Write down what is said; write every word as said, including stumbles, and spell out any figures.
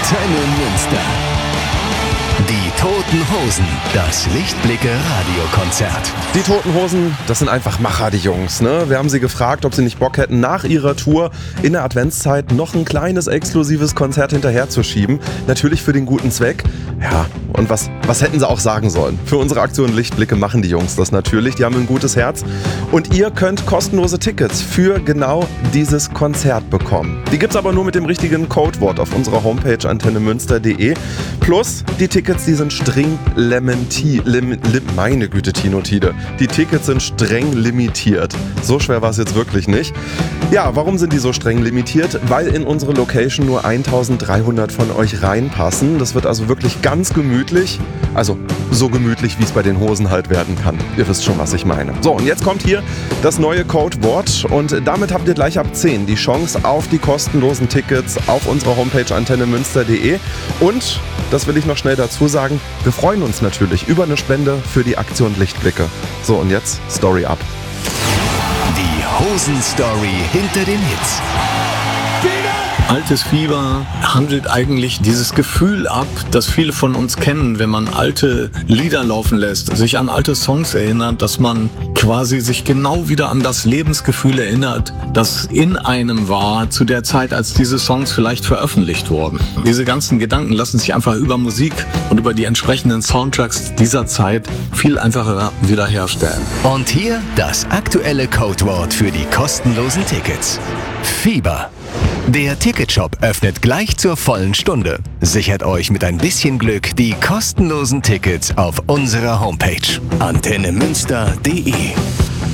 Antenne Münster. Die Toten Hosen, das Lichtblicke-Radiokonzert. Die Toten Hosen, das sind einfach Macher, die Jungs, ne? Wir haben sie gefragt, ob sie nicht Bock hätten, nach ihrer Tour in der Adventszeit noch ein kleines exklusives Konzert hinterherzuschieben. Natürlich für den guten Zweck. Ja, und was, was hätten sie auch sagen sollen? Für unsere Aktion Lichtblicke machen die Jungs das natürlich. Die haben ein gutes Herz. Und ihr könnt kostenlose Tickets für genau dieses Konzert bekommen. Die gibt's aber nur mit dem richtigen Codewort auf unserer Homepage antenne münster punkt de. Plus, die Tickets, die sind streng limitiert. Lim, lim, meine Güte, Tino Tide. Die Tickets sind streng limitiert. So schwer war es jetzt wirklich nicht. Ja, warum sind die so streng limitiert? Weil in unsere Location nur eintausenddreihundert von euch reinpassen. Das wird also wirklich ganz gemütlich. Also so gemütlich, wie es bei den Hosen halt werden kann. Ihr wisst schon, was ich meine. So, und jetzt kommt hier das neue Codewort. Und damit habt ihr gleich ab zehn die Chance auf die kostenlosen Tickets auf unserer Homepage antenne münster punkt de. Und, das will ich noch schnell dazu sagen, wir freuen uns natürlich über eine Spende für die Aktion Lichtblicke. So, und jetzt Story ab. Die Hosen-Story hinter den Hits. Altes Fieber handelt eigentlich dieses Gefühl ab, das viele von uns kennen, wenn man alte Lieder laufen lässt, sich an alte Songs erinnert, dass man quasi sich genau wieder an das Lebensgefühl erinnert, das in einem war zu der Zeit, als diese Songs vielleicht veröffentlicht wurden. Diese ganzen Gedanken lassen sich einfach über Musik und über die entsprechenden Soundtracks dieser Zeit viel einfacher wiederherstellen. Und hier das aktuelle Codewort für die kostenlosen Tickets. Fieber. Der Ticketshop öffnet gleich zur vollen Stunde. Sichert euch mit ein bisschen Glück die kostenlosen Tickets auf unserer Homepage antenne münster punkt de.